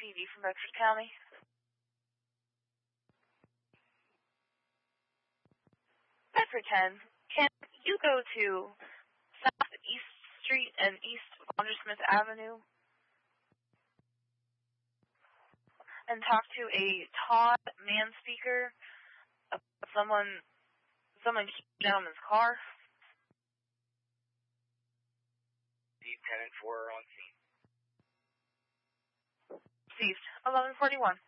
PD from Bedford County. Bedford 10, can you go to South East Street and East Vondersmith Avenue and talk to a Todd Manspeaker about someone keeping down his car? Tenant 4 on scene. Received. 1141.